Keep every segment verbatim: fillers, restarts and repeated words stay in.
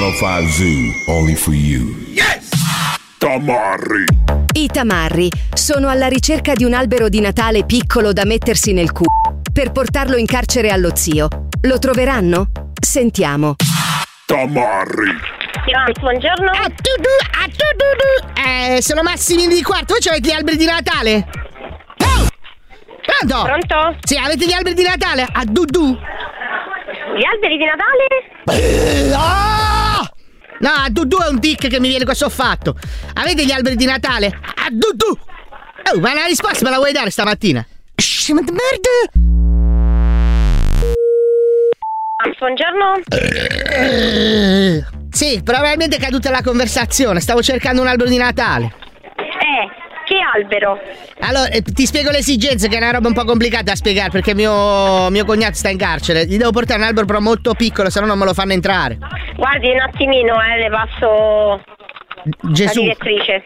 oh five Zoo, only for you. Yes! Tamarri. I tamarri sono alla ricerca di un albero di Natale piccolo da mettersi nel culo per portarlo in carcere allo zio. Lo troveranno? Sentiamo. Tamarri. Buongiorno. A tu-du, a tu-du-du. Eh, sono Massimini di quarto. Voi avete gli alberi di Natale? Oh! Pronto? Pronto? Sì, avete gli alberi di Natale? A du-du. Gli alberi di Natale? Eh, oh! No, a du-du è un tic che mi viene qua soffatto. Avete gli alberi di Natale? A du-du. Oh, ma la risposta me la vuoi dare stamattina? Shh, ma merda. Buongiorno. Eh, sì, probabilmente è caduta la conversazione. Stavo cercando un albero di Natale. Eh, che albero? Allora, eh, ti spiego le esigenze, che è una roba un po' complicata da spiegare, perché mio, mio cognato sta in carcere. Gli devo portare un albero però molto piccolo, se no non me lo fanno entrare. Guardi un attimino, eh, le passo Gesù. la direttrice.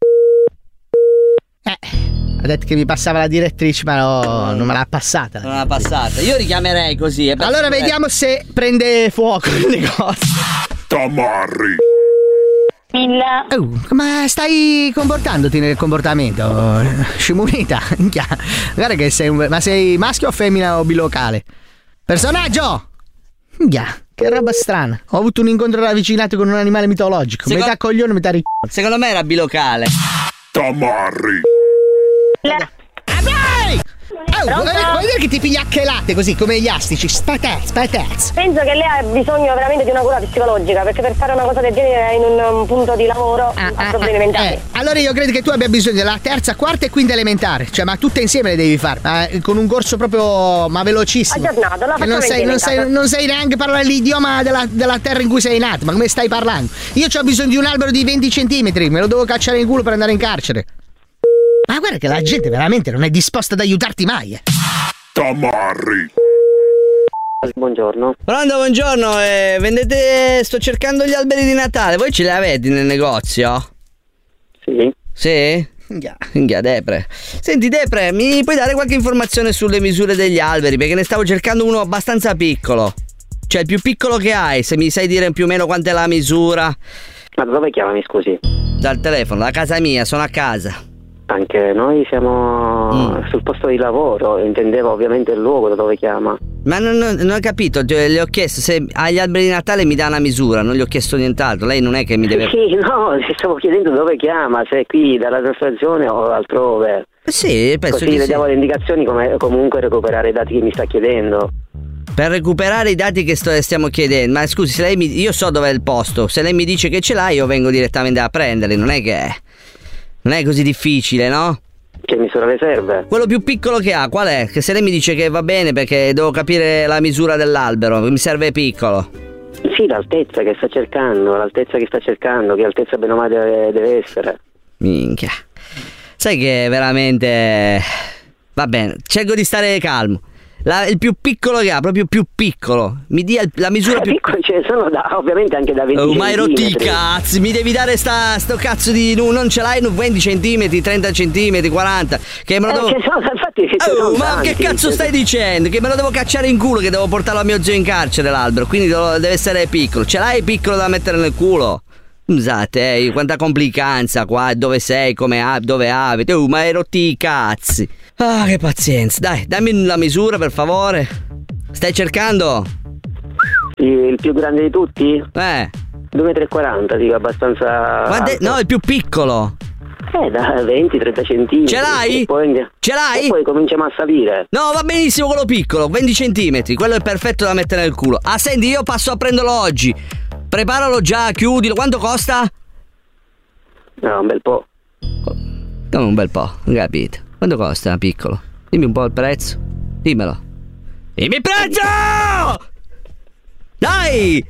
Eh, ha detto che mi passava la direttrice, ma no, non me l'ha passata. Non l'ha passata. Io richiamerei così. Eh, allora vediamo se prende fuoco il negozio. Tamarri. Il... Oh, come stai comportandoti nel comportamento? Scimunita, minchia. Guarda che sei un... Ma sei maschio o femmina o bilocale? Personaggio! Minchia, che roba strana. Ho avuto un incontro ravvicinato con un animale mitologico. Secondo... Metà coglione, metà ricco. Secondo me era bilocale. Tamarri. La... Oh, vuoi, vuoi dire che ti piglia anche latte così come gli astici? Spatez, spatez. Penso che lei ha bisogno veramente di una cura psicologica, perché per fare una cosa del genere in un, un punto di lavoro ah, ha ah, problemi ah, mentali. Eh, allora io credo che tu abbia bisogno della terza, quarta e quinta elementare. Cioè, ma tutte insieme le devi fare. Ma con un corso proprio ma velocissimo. Aggiornato, la che non sai, non, sai, non sai neanche parlare l'idioma della, della terra in cui sei nato. Ma come stai parlando? Io ho bisogno di un albero di venti centimetri. Me lo devo cacciare in culo per andare in carcere. Ma guarda che la gente veramente non è disposta ad aiutarti mai. Eh. Tamarri. Buongiorno. Pronto, buongiorno. Eh, vendete. Sto cercando gli alberi di Natale. Voi ce li avete nel negozio? Sì. Sì? Minchia, Depre. Senti, Depre, mi puoi dare qualche informazione sulle misure degli alberi? Perché ne stavo cercando uno abbastanza piccolo. Cioè, il più piccolo che hai, se mi sai dire più o meno quant'è la misura. Ma da dove chiamami, scusi? Dal telefono, da casa mia, sono a casa. Anche noi siamo mm. sul posto di lavoro, intendevo ovviamente il luogo da dove chiama. Ma non, non, non ho capito, cioè, le ho chiesto se agli alberi di Natale mi dà una misura, non gli ho chiesto nient'altro, lei non è che mi deve... Sì, no, ti stavo chiedendo dove chiama, se è qui dalla tua stazione o altrove. Sì, penso così che le diamo sì. le indicazioni, come comunque recuperare i dati che mi sta chiedendo. Per recuperare i dati che sto, stiamo chiedendo, ma scusi, se lei mi, io so dov'è il posto, se lei mi dice che ce l'ha io vengo direttamente a prenderli, non è che... Non è così difficile, no? Che misura le serve? Quello più piccolo che ha, qual è? Che se lei mi dice che va bene perché devo capire la misura dell'albero, mi serve piccolo. Sì, l'altezza che sta cercando, l'altezza che sta cercando, che altezza bene o male deve, deve essere. Minchia. Sai che veramente... Va bene, cerco di stare calmo. La, il più piccolo che ha, proprio più piccolo. Mi dia la misura eh, più piccolo, ce ne sono da, ovviamente anche da venti oh, ma hai rotti i centimetri. cazzi, mi devi dare sta, sto cazzo di... Non ce l'hai venti centimetri, trenta centimetri, quaranta. Che me lo Eh, devo... ce ne sono, infatti, ce ne Oh, sono ma tanti, che cazzo ce stai ne- dicendo? Che me lo devo cacciare in culo, che devo portarlo a mio zio in carcere l'albero. Quindi devo- deve essere piccolo. Ce l'hai piccolo da mettere nel culo? Scusate, eh, quanta complicanza qua. Dove sei, come abiti, dove abiti. Oh, ma hai rotti i cazzi. Ah, che pazienza. Dai, dammi la misura per favore. Stai cercando? Il più grande di tutti? Eh. due metri e quaranta, dico, abbastanza... Guarda, alto. no, il più piccolo. Eh, da venti trenta centimetri. Ce l'hai? E poi, Ce l'hai? E poi cominciamo a salire. No, va benissimo quello piccolo, venti centimetri. Quello è perfetto da mettere nel culo. Ah, senti, io passo a prenderlo oggi. Preparalo già, chiudilo. Quanto costa? No, un bel po'. Dammi un bel po', non capito. Quanto costa piccolo? Dimmi un po' il prezzo. Dimmelo. Dimmi il prezzo! Dai!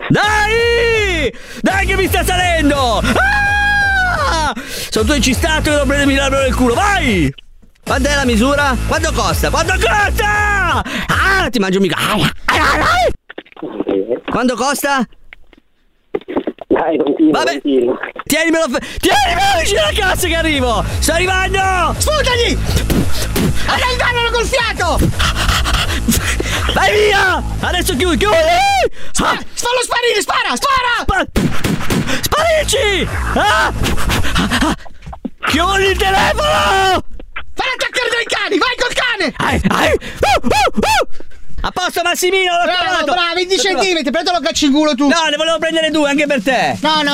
Dai! Dai che mi sta salendo! Ah! Sono due cistato che devo prendermi l'albero nel culo, vai! Quant'è la misura? Quanto costa? Quanto costa? Ah, ti mangio mica. Quanto costa? Dai, continua, Vabbè, continua. tienimelo, tienimelo vicino alla cazzo che arrivo! Sto arrivando! Sputagli! Andai, col fiato! Vai via! Adesso chiudi, chiudi! Spara, ah. Fallo sparire, spara, spara! Spa- Sparisci! Ah! Ah, ah. Chiudi il telefono! Fai attaccare dai cani, vai col cane! Ai, ai. Uh, uh, uh. A posto Massimino, l'ho bravo, trovato! bravo, venti centimetri, prendilo cacci in culo tu! No, ne volevo prendere due anche per te! No, no,